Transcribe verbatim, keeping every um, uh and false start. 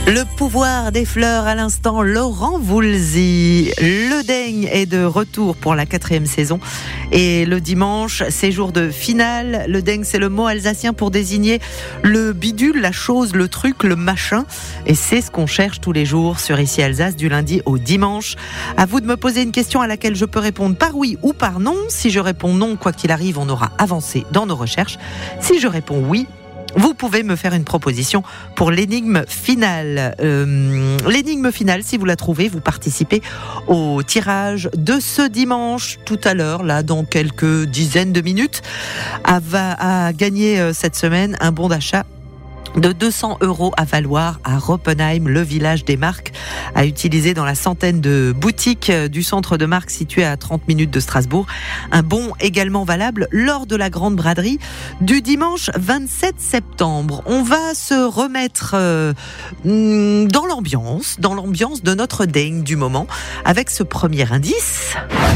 Le pouvoir des fleurs à l'instant, Laurent Voulzy. Le Daigne est de retour pour la quatrième saison. Et le dimanche, c'est jour de finale. Le Daigne, c'est le mot alsacien pour désigner le bidule, la chose, le truc, le machin. Et c'est ce qu'on cherche tous les jours sur Ici Alsace, du lundi au dimanche. À vous de me poser une question à laquelle je peux répondre par oui ou par non. Si je réponds non, quoi qu'il arrive, on aura avancé dans nos recherches. Si je réponds oui, vous pouvez me faire une proposition pour l'énigme finale. Euh, l'énigme finale, si vous la trouvez, vous participez au tirage de ce dimanche, tout à l'heure, là, dans quelques dizaines de minutes, à, va, à gagner euh, cette semaine un bon d'achat de deux cents euros à valoir à Roppenheim, le village des marques, à utiliser dans la centaine de boutiques du centre de marque situé à trente minutes de Strasbourg. Un bon également valable lors de la grande braderie du dimanche vingt-sept septembre. On va se remettre euh, dans l'ambiance, dans l'ambiance de notre Daigne du moment, avec ce premier indice.